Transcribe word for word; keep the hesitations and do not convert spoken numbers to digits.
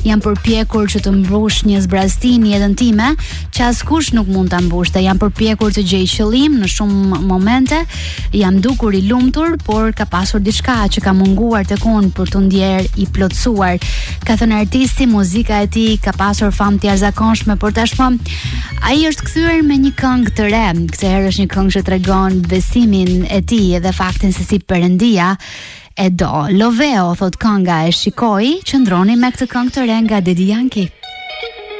jam përpjekur që të mbush një zbrazti në jetën time që askush nuk mund ta mbushte. Jam përpjekur të gjej qëllim në shumë momente. Jam dukur i lumtur, por ka pasur diçka që ka munguar tek unë për të ndjer i plotësuar. Ka thënë artisti, muzika e tij ka pasur famë të jashtëzakonshme, por tashmë ai është kthyer me një këngë të re. Këtë herë është një këngë që tregon besimin e tij dhe faktin se si Perëndia e do. Loveo, thot kënga e Shikoj, qëndroni me këtë këngë të re nga Daddy Yankee.